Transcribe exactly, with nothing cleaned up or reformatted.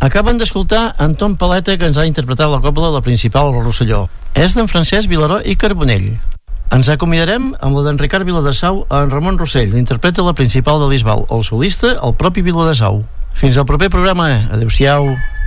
Acaben d'escoltar Anton Paleta, que ens ha interpretat la cobla La Principal al Rosselló. És d'en Francesc Vilaró i Carbonell. Ens acomiadarem amb la d'en Ricard Viladesau a en Ramon Rossell, interpreta La Principal de Bisbal, el solista, el propi Viladesau. Fins al proper programa. Adéu-siau.